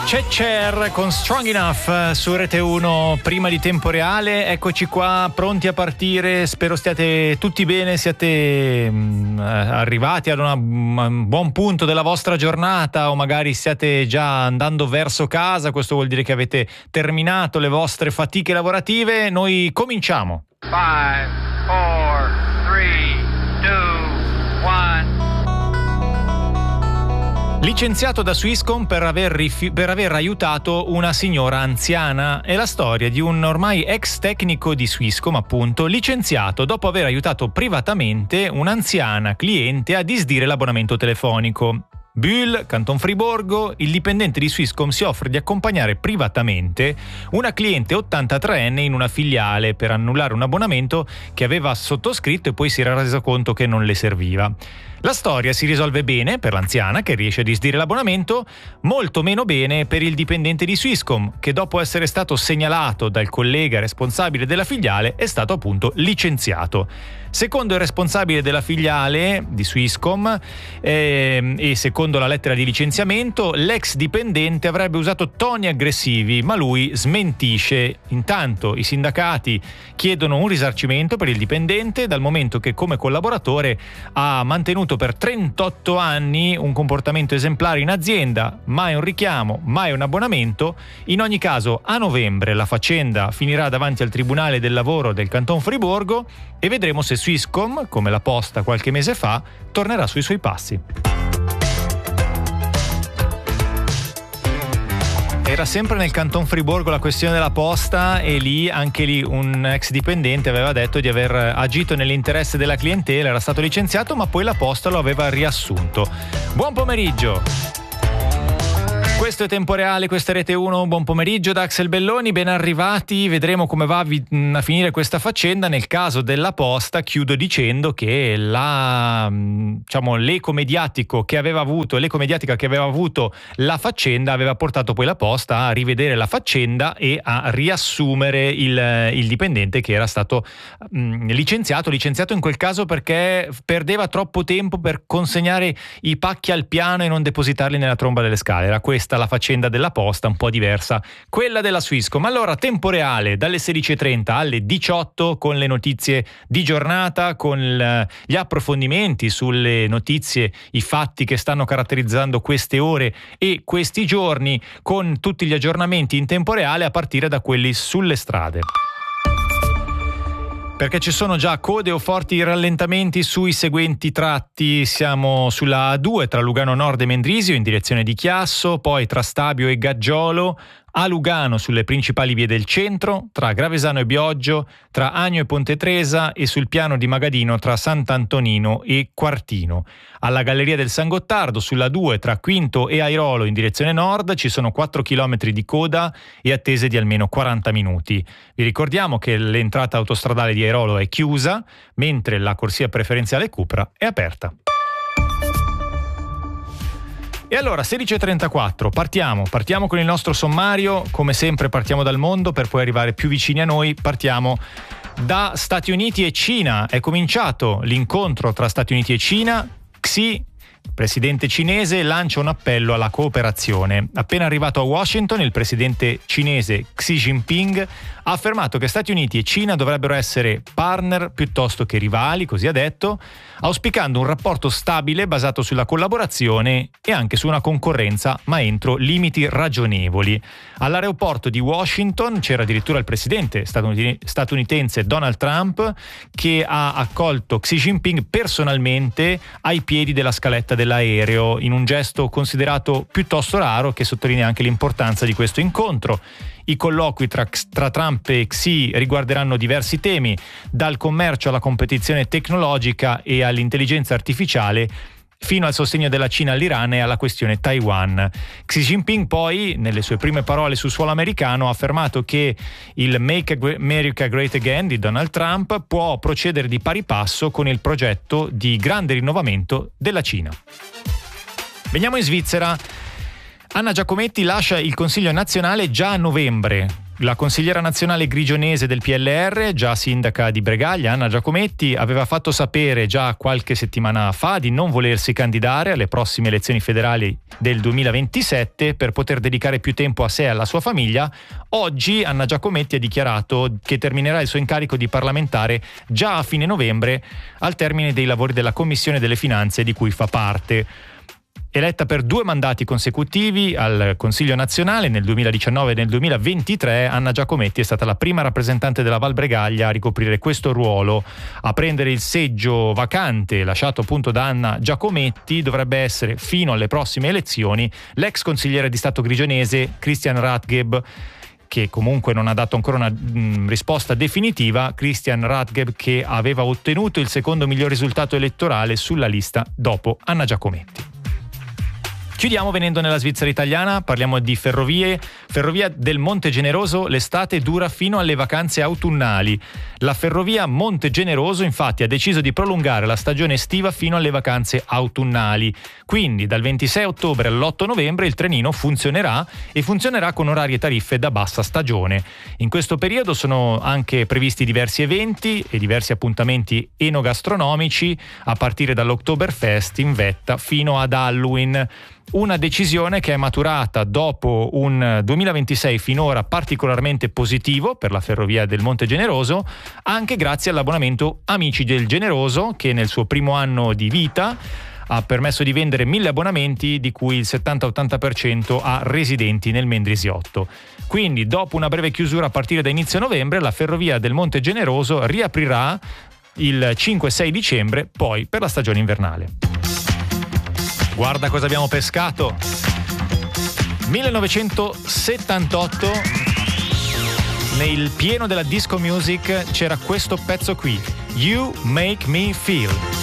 C'è Cher con Strong Enough su Rete 1, prima di Tempo Reale. Eccoci qua, pronti a partire. Spero stiate tutti bene, siate arrivati ad un buon punto della vostra giornata, o magari stiate già andando verso casa. Questo vuol dire che avete terminato le vostre fatiche lavorative. Noi cominciamo. 5, 4, 3, 2, 1. Licenziato da Swisscom per aver aiutato una signora anziana. È la storia di un ormai ex tecnico di Swisscom, appunto, licenziato dopo aver aiutato privatamente un'anziana cliente a disdire l'abbonamento telefonico. Bulle, Canton Friburgo, il dipendente di Swisscom si offre di accompagnare privatamente una cliente 83enne in una filiale per annullare un abbonamento che aveva sottoscritto e poi si era reso conto che non le serviva. La storia si risolve bene per l'anziana, che riesce a disdire l'abbonamento, molto meno bene per il dipendente di Swisscom, che dopo essere stato segnalato dal collega responsabile della filiale è stato appunto licenziato. Secondo il responsabile della filiale di Swisscom e secondo la lettera di licenziamento, l'ex dipendente avrebbe usato toni aggressivi, ma lui smentisce. Intanto i sindacati chiedono un risarcimento per il dipendente, dal momento che come collaboratore ha mantenuto per 38 anni un comportamento esemplare in azienda, mai un richiamo, mai un abbonamento. In ogni caso, a novembre la faccenda finirà davanti al Tribunale del Lavoro del Canton Friburgo e vedremo se Swisscom, come la Posta qualche mese fa, tornerà sui suoi passi. Era sempre nel Canton Friburgo la questione della Posta, e lì, anche lì, un ex dipendente aveva detto di aver agito nell'interesse della clientela, era stato licenziato, ma poi la Posta lo aveva riassunto. Buon pomeriggio! Questo è Tempo Reale, questa è Rete 1, buon pomeriggio da Axel Belloni, ben arrivati. Vedremo come va a finire questa faccenda. Nel caso della Posta chiudo dicendo che l'eco mediatica che aveva avuto la faccenda aveva portato poi la Posta a rivedere la faccenda e a riassumere il dipendente che era stato licenziato in quel caso perché perdeva troppo tempo per consegnare i pacchi al piano e non depositarli nella tromba delle scale. Era questa la faccenda della Posta, un po' diversa quella della Swisscom. Allora, Tempo Reale dalle 16:30 alle 18 con le notizie di giornata, con gli approfondimenti sulle notizie, i fatti che stanno caratterizzando queste ore e questi giorni, con tutti gli aggiornamenti in tempo reale a partire da quelli sulle strade. Perché ci sono già code o forti rallentamenti sui seguenti tratti. Siamo sulla A2 tra Lugano Nord e Mendrisio in direzione di Chiasso, poi tra Stabio e Gaggiolo, a Lugano sulle principali vie del centro, tra Gravesano e Bioggio, tra Agno e Ponte Tresa e sul piano di Magadino tra Sant'Antonino e Quartino. Alla Galleria del San Gottardo sulla 2 tra Quinto e Airolo in direzione nord ci sono 4 km di coda e attese di almeno 40 minuti. Vi ricordiamo che l'entrata autostradale di Airolo è chiusa, mentre la corsia preferenziale Cupra è aperta. E allora, 16:34, partiamo con il nostro sommario. Come sempre partiamo dal mondo per poi arrivare più vicini a noi. Partiamo da Stati Uniti e Cina. È cominciato l'incontro tra Stati Uniti e Cina. Xi, presidente cinese, lancia un appello alla cooperazione. Appena arrivato a Washington, il presidente cinese Xi Jinping ha affermato che Stati Uniti e Cina dovrebbero essere partner piuttosto che rivali, così ha detto, auspicando un rapporto stabile basato sulla collaborazione e anche su una concorrenza, ma entro limiti ragionevoli. All'aeroporto di Washington c'era addirittura il presidente statunitense Donald Trump, che ha accolto Xi Jinping personalmente ai piedi della scaletta dell'aereo, in un gesto considerato piuttosto raro, che sottolinea anche l'importanza di questo incontro. I colloqui tra Trump e Xi riguarderanno diversi temi, dal commercio alla competizione tecnologica e all'intelligenza artificiale, fino al sostegno della Cina all'Iran e alla questione Taiwan. Xi Jinping poi, nelle sue prime parole sul suolo americano, ha affermato che il Make America Great Again di Donald Trump può procedere di pari passo con il progetto di grande rinnovamento della Cina. Veniamo in Svizzera. Anna Giacometti lascia il Consiglio nazionale già a novembre. La consigliera nazionale grigionese del PLR, già sindaca di Bregaglia, Anna Giacometti, aveva fatto sapere già qualche settimana fa di non volersi candidare alle prossime elezioni federali del 2027 per poter dedicare più tempo a sé e alla sua famiglia. Oggi Anna Giacometti ha dichiarato che terminerà il suo incarico di parlamentare già a fine novembre, al termine dei lavori della Commissione delle Finanze di cui fa parte. Eletta per 2 mandati consecutivi al Consiglio nazionale nel 2019 e nel 2023, Anna Giacometti è stata la prima rappresentante della Val Bregaglia a ricoprire questo ruolo. A prendere il seggio vacante lasciato appunto da Anna Giacometti dovrebbe essere, fino alle prossime elezioni, l'ex consigliere di Stato grigionese Christian Radgeb, che comunque non ha dato ancora una risposta definitiva. Christian Radgeb, che aveva ottenuto il secondo miglior risultato elettorale sulla lista dopo Anna Giacometti. Chiudiamo venendo nella Svizzera italiana, parliamo di ferrovie. Ferrovia del Monte Generoso, l'estate dura fino alle vacanze autunnali. La ferrovia Monte Generoso infatti ha deciso di prolungare la stagione estiva fino alle vacanze autunnali. Quindi dal 26 ottobre all'8 novembre il trenino funzionerà e funzionerà con orari e tariffe da bassa stagione. In questo periodo sono anche previsti diversi eventi e diversi appuntamenti enogastronomici, a partire dall'Oktoberfest in vetta fino ad Halloween. Una decisione che è maturata dopo un 2026 finora particolarmente positivo per la ferrovia del Monte Generoso, anche grazie all'abbonamento Amici del Generoso, che nel suo primo anno di vita ha permesso di vendere 1000 abbonamenti, di cui il 70-80% a residenti nel Mendrisiotto. Quindi dopo una breve chiusura a partire da inizio novembre, la ferrovia del Monte Generoso riaprirà il 5-6 dicembre, poi per la stagione invernale. Guarda cosa abbiamo pescato. 1978, nel pieno della disco music c'era questo pezzo qui, You Make Me Feel.